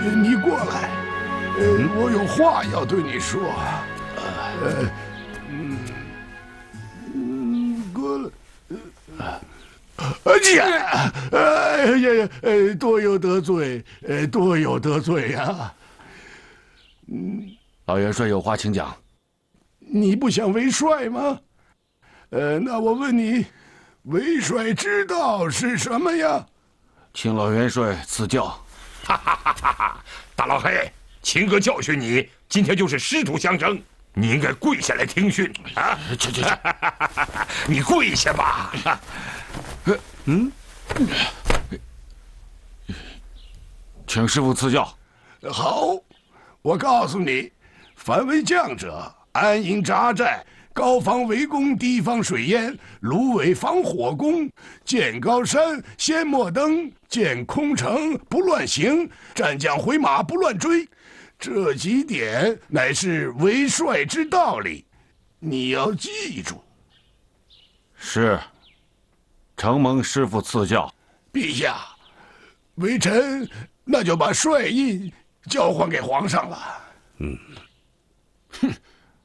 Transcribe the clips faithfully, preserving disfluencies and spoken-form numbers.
你过来，呃，我有话要对你说。呃，嗯，嗯，过来。哎呀，哎呀呀，呃，多有得罪，呃，多有得罪呀！ 嗯，老元帅有话请讲。 你不想为帅吗？呃，那我问你，为帅之道是什么呀？ 请老元帅赐教。 哈哈哈哈哈！大老黑，秦哥教训你，今天就是师徒相争，你应该跪下来听训啊！ 去去去， 你跪下吧。 嗯，请师傅赐教。 好，我告诉你，凡为将者，安营扎寨，高防围攻，低防水淹，芦苇防火攻，见高山先莫登，见空城不乱行，战将回马不乱追。这几点乃是为帅之道理，你要记住。 是。承蒙师傅赐教。 陛下，微臣那就把帅印交还给皇上了。 嗯，哼，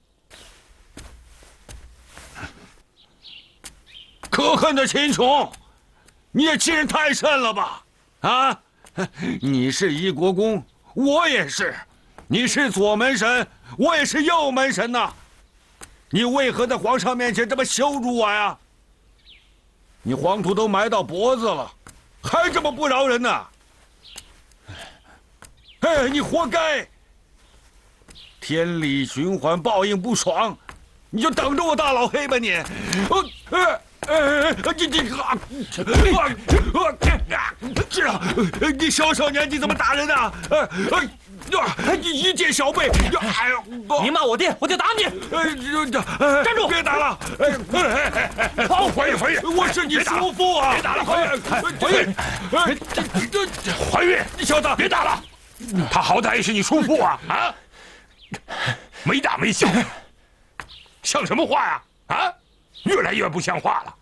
可恨的秦琼，你也欺人太甚了吧？啊，你是一国公，我也是；你是左门神，我也是右门神呐。你为何在皇上面前这么羞辱我呀？你黄土都埋到脖子了，还这么不饶人呢？哎，你活该！天理循环，报应不爽，你就等着我大老黑吧你！呃呃呃，你你啊！这，你小小年纪怎么打人呢？呃呃，你一介小辈，哎呦！ 你骂我爹，我就打你！站住！ 别打了！ 跑！ 怀玉，怀玉， 我是你叔父啊！ 别打了，怀玉，怀玉，这这怀玉， 你小子别打了！他好歹也是你叔父啊！啊，没大没小，像什么话呀？啊，越来越不像话了。